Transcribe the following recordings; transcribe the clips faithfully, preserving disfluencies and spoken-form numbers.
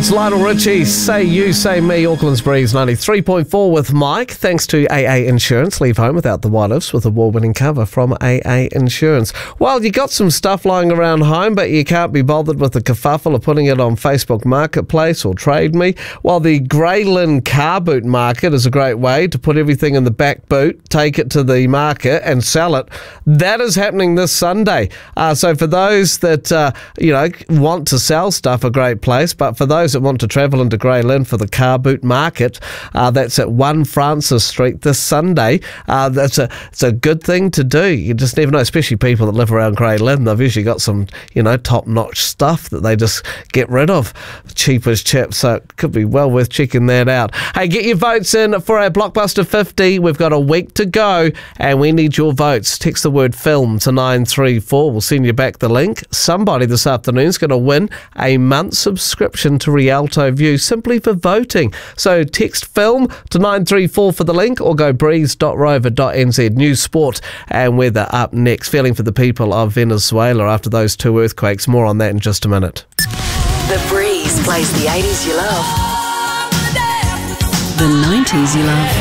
It's Lionel Richie, Say You, Say Me, Auckland's Breeze ninety-three point four with Mike. Thanks to A A Insurance. Leave home without the what-ifs with award-winning cover from A A Insurance. Well, you got some stuff lying around home, but you can't be bothered with the kerfuffle of putting it on Facebook Marketplace or Trade Me. Well, the Graylin car boot market is a great way to put everything in the back boot, take it to the market and sell it. That is happening this Sunday. Uh, so for those that, uh, you know, want to sell stuff, a great place. But for those that want to travel into Graylin for the car boot market, uh, that's at one Francis Street this Sunday. Uh, that's a it's a good thing to do. You just never know, especially people that live around Graylin. They've usually got some, you know, top-notch stuff that they just get rid of, cheap as chips. So it could be well worth checking that out. Hey, get your votes in for our Blockbuster fifty. We've got a week to go, and we need your votes. Text the word film to nine three four. We'll send you back the link. Somebody this afternoon is going to win a month's subscription to Rialto View simply for voting. So text film to nine three four for the link, or go breeze dot rover dot n z. News, sport and weather up next. Feeling for the people of Venezuela after those two earthquakes. More on that in just a minute. The Breeze plays the eighties you love, the nineties you love,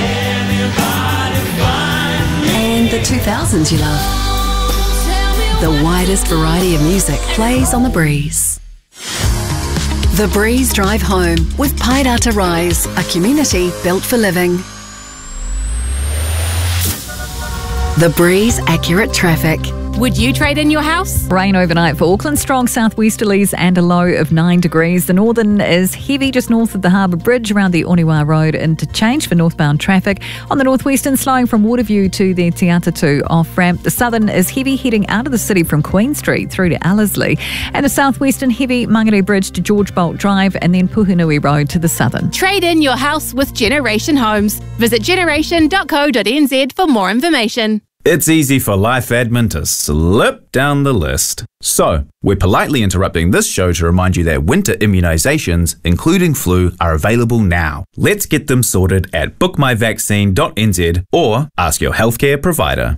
and the two thousands you love. The widest variety of music plays on The Breeze. The Breeze Drive Home with Pairata Rise, a community built for living. The Breeze Accurate Traffic. Would you trade in your house? Rain overnight for Auckland, strong southwesterlies and a low of nine degrees. The northern is heavy just north of the Harbour Bridge around the Oniwa Road interchange for northbound traffic. On the northwestern, slowing from Waterview to the Te Atatu off-ramp. The southern is heavy heading out of the city from Queen Street through to Ellerslie. And the southwestern, heavy Mangere Bridge to George Bolt Drive and then Puhunui Road to the southern. Trade in your house with Generation Homes. Visit generation dot co dot n z for more information. It's easy for life admin to slip down the list. So, we're politely interrupting this show to remind you that winter immunisations, including flu, are available now. Let's get them sorted at book my vaccine dot n z or ask your healthcare provider.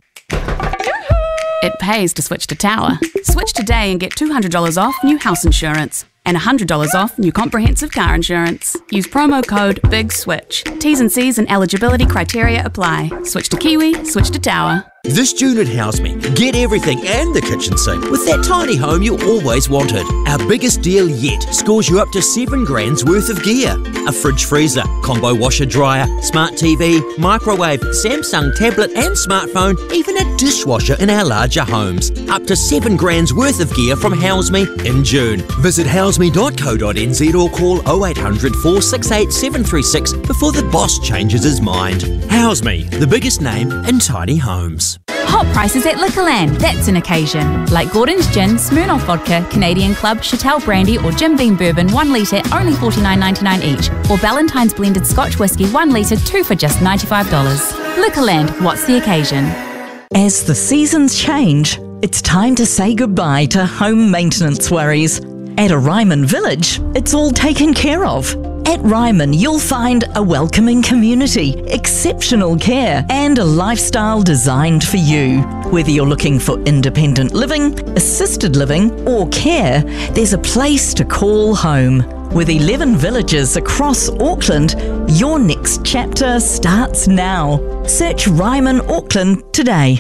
It pays to switch to Tower. Switch today and get two hundred dollars off new house insurance and one hundred dollars off new comprehensive car insurance. Use promo code BIGSWITCH. T's and C's and eligibility criteria apply. Switch to Kiwi, switch to Tower. This June at HouseMe, get everything and the kitchen sink with that tiny home you always wanted. Our biggest deal yet scores you up to seven grand's worth of gear. A fridge freezer, combo washer dryer, smart T V, microwave, Samsung tablet and smartphone, even a dishwasher in our larger homes. Up to seven grand's worth of gear from HouseMe in June. Visit house me dot co dot n z or call oh eight hundred, four six eight, seven three six before the boss changes his mind. HouseMe, the biggest name in tiny homes. Hot prices at Liquorland, that's an occasion. Like Gordon's Gin, Smirnoff Vodka, Canadian Club, Chateau Brandy or Jim Beam Bourbon one litre only forty-nine ninety-nine each. Or Ballantine's Blended Scotch Whisky one litre two for just ninety-five dollars. Liquorland, what's the occasion? As the seasons change, it's time to say goodbye to home maintenance worries. At a Ryman Village, it's all taken care of. At Ryman, you'll find a welcoming community, exceptional care, and a lifestyle designed for you. Whether you're looking for independent living, assisted living, or care, there's a place to call home. With eleven villages across Auckland, your next chapter starts now. Search Ryman Auckland today.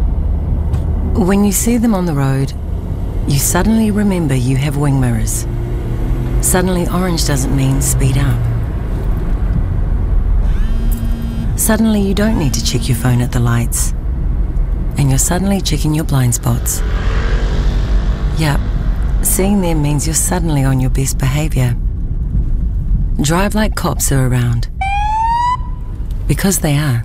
When you see them on the road, you suddenly remember you have wing mirrors. Suddenly orange doesn't mean speed up. Suddenly you don't need to check your phone at the lights. And you're suddenly checking your blind spots. Yep, seeing them means you're suddenly on your best behaviour. Drive like cops are around. Because they are.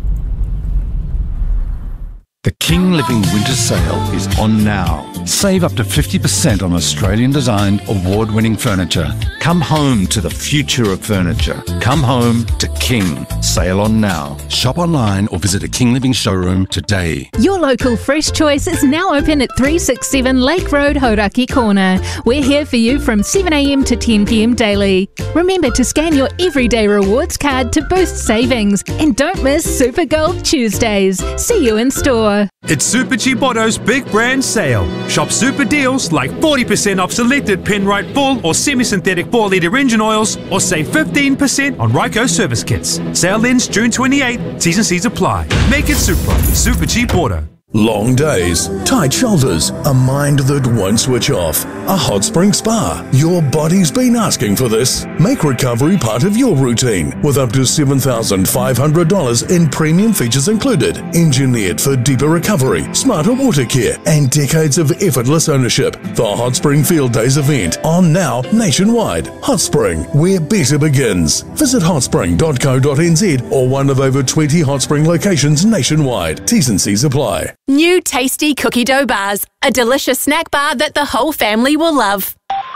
The King Living Winter Sale is on now. Save up to fifty percent on Australian-designed, award-winning furniture. Come home to the future of furniture. Come home to King. Sale on now. Shop online or visit a King Living showroom today. Your local Fresh Choice is now open at three sixty-seven Lake Road, Hauraki Corner. We're here for you from seven a m to ten p m daily. Remember to scan your Everyday Rewards card to boost savings. And don't miss Super Gold Tuesdays. See you in store. It's Super Cheap Auto's big brand sale. Shop super deals like forty percent off selected Penrite full or semi-synthetic four litre engine oils, or save fifteen percent on Ryco service kits. Sale ends June twenty-eighth. T's and C's apply. Make it super. Super Cheap Auto. Long days, tight shoulders, a mind that won't switch off. A hot spring spa. Your body's been asking for this. Make recovery part of your routine with up to seven thousand five hundred dollars in premium features included. Engineered for deeper recovery, smarter water care, and decades of effortless ownership. The Hot Spring Field Days event on now nationwide. Hot Spring, where better begins. Visit hot spring dot co dot n z or one of over twenty Hot Spring locations nationwide. T's and C's apply. New tasty cookie dough bars, a delicious snack bar that the whole family will love.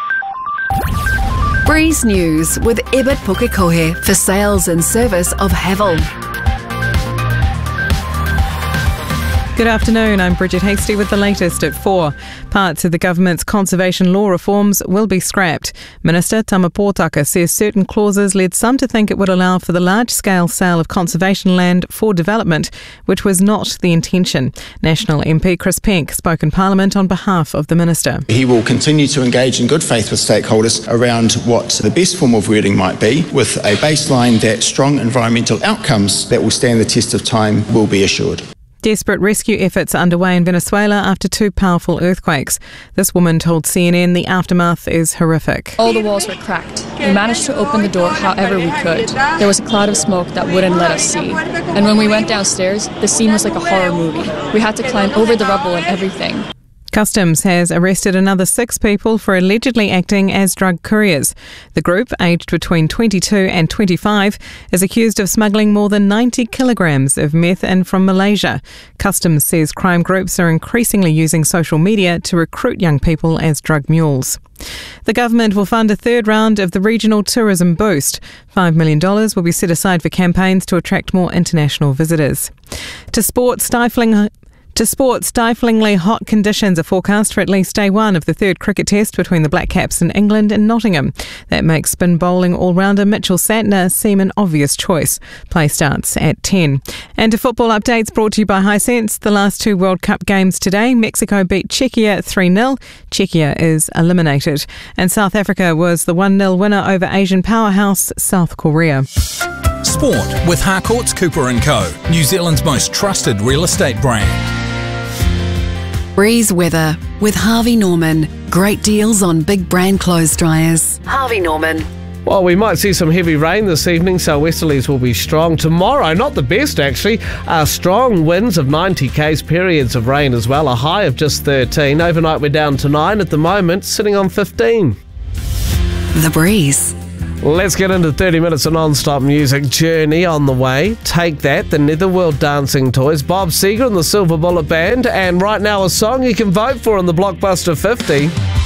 Breeze News with Ebert Pukekohe for sales and service of Havel. Good afternoon, I'm Bridget Hasty with the latest at four. Parts of the government's conservation law reforms will be scrapped. Minister Tama Potaka says certain clauses led some to think it would allow for the large-scale sale of conservation land for development, which was not the intention. National M P Chris Penk spoke in Parliament on behalf of the Minister. He will continue to engage in good faith with stakeholders around what the best form of wording might be, with a baseline that strong environmental outcomes that will stand the test of time will be assured. Desperate rescue efforts are underway in Venezuela after two powerful earthquakes. This woman told C N N the aftermath is horrific. All the walls were cracked. We managed to open the door however we could. There was a cloud of smoke that wouldn't let us see. And when we went downstairs, the scene was like a horror movie. We had to climb over the rubble and everything. Customs has arrested another six people for allegedly acting as drug couriers. The group, aged between twenty-two and twenty-five, is accused of smuggling more than ninety kilograms of meth in from Malaysia. Customs says crime groups are increasingly using social media to recruit young people as drug mules. The government will fund a third round of the regional tourism boost. five million dollars will be set aside for campaigns to attract more international visitors. To sport, stifling... To sport, stiflingly hot conditions are forecast for at least day one of the third cricket test between the Black Caps and England and Nottingham. That makes spin bowling all-rounder Mitchell Santner seem an obvious choice. Play starts at ten. And to football updates brought to you by Hisense. The last two World Cup games today, Mexico beat Czechia three nil. Czechia is eliminated. And South Africa was the one nil winner over Asian powerhouse South Korea. Sport with Harcourts Cooper and Co, New Zealand's most trusted real estate brand. Breeze weather with Harvey Norman. Great deals on big brand clothes dryers. Harvey Norman. Well, we might see some heavy rain this evening, so westerlies will be strong. Tomorrow, not the best actually, uh, strong winds of ninety k's, periods of rain as well, a high of just thirteen. Overnight we're down to nine at the moment, sitting on fifteen. The Breeze. Let's get into thirty minutes of non-stop music. Journey on the way. Take That, the Netherworld Dancing Toys, Bob Seger and the Silver Bullet Band, and right now a song you can vote for in the Blockbuster fifty.